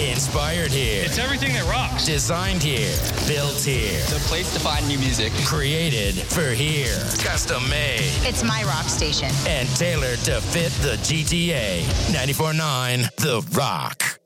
Inspired here. It's everything that rocks. Designed here. Built here. The place to find new music. Created for here. Custom made. It's my rock station. And tailored to fit the GTA. 94.9 The Rock.